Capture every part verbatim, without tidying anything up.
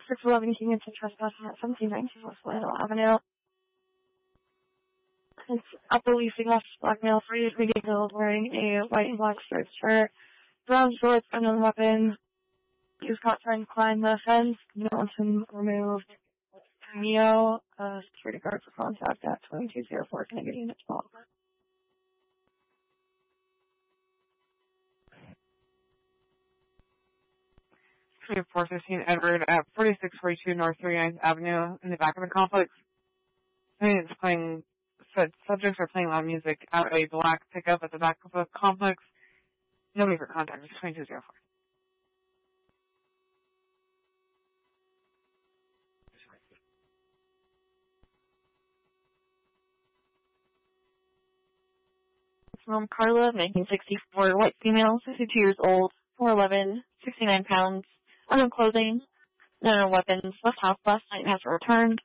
six eleven King and trespassing at seventeen nineteen West Flannel Avenue. It's upper leafing left black male, three years old, wearing a white and black striped shirt, brown shorts, and a weapon. He was caught trying to climb the fence. No one removed. Cameo, uh, security guard for contact at twenty-two oh four Connecticut Unit twelve. four fifteen Edward at forty-six forty-two North thirty-ninth Avenue in the back of the complex. It's playing, subjects are playing loud music out a black pickup at the back of the complex. Nobody for contact. It's twenty-two oh four. From Carla, nineteen sixty-four, white female, sixty-two years old, four eleven, sixty-nine pounds, unknown clothing, no weapons, left house last night and has returned.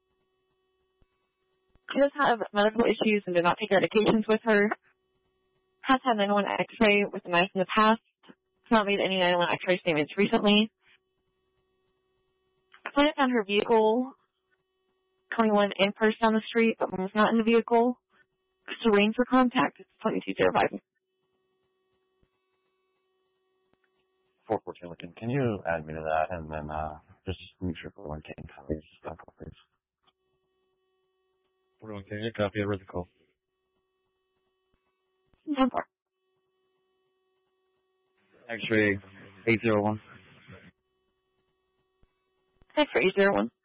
She does have medical issues and did not take medications with her. Has had nine one one x-ray with a knife in the past. Has not made any nine one one x-ray statements recently. Client found her vehicle twenty-one in purse down the street, but was not in the vehicle. To arrange for contact, it's twenty-two oh five. four fourteen Lincoln, can you add me to that and then uh, just make sure for one K copies, please? four one K, copy, I read the call. ten four. X-ray eight zero one. X-ray eight zero one.